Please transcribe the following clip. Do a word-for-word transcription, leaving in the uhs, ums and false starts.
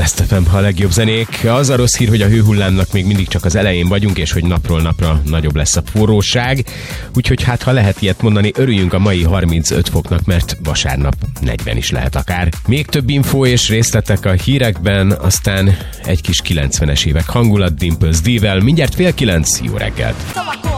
Best ef em, a legjobb zenék. Az a rossz hír, hogy a hőhullámnak még mindig csak az elején vagyunk, és hogy napról napra nagyobb lesz a forróság. Úgyhogy hát, ha lehet ilyet mondani, örüljünk a mai harmincöt foknak, mert vasárnap negyven is lehet akár. Még több infó és részletek a hírekben, aztán egy kis kilencvenes évek hangulat Dimples D-vel. Mindjárt fél kilenc, jó reggelt!